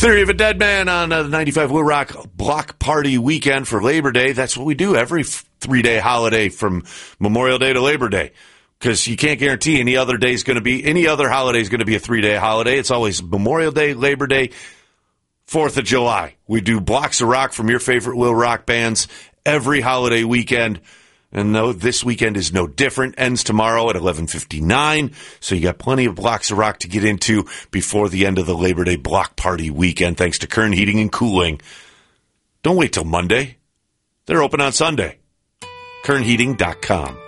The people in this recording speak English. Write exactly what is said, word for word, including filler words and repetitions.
Theory of a Dead Man on uh, the ninety-five Will Rock Block Party weekend for Labor Day. That's what we do every f- three-day holiday from Memorial Day to Labor Day, because you can't guarantee any other day is going to be, any other holiday is going to be a three-day holiday. It's always Memorial Day, Labor Day, fourth of July. We do blocks of rock from your favorite Will Rock bands every holiday weekend. And no, this weekend is no different. Ends tomorrow at eleven fifty-nine. So you got plenty of blocks of rock to get into before the end of the Labor Day block party weekend, thanks to Kern Heating and Cooling. Don't wait till Monday. They're open on Sunday. kern heating dot com.